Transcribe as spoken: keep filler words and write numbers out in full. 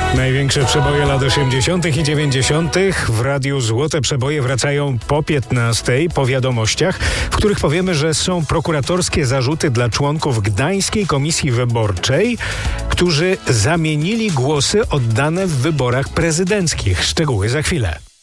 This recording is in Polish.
Największe przeboje lat osiemdziesiątych i dziewięćdziesiątych w Radiu Złote Przeboje wracają po piętnastej, po wiadomościach, w których powiemy, że są prokuratorskie zarzuty dla członków Gdańskiej Komisji Wyborczej, którzy zamienili głosy oddane w wyborach prezydenckich. Szczegóły za chwilę.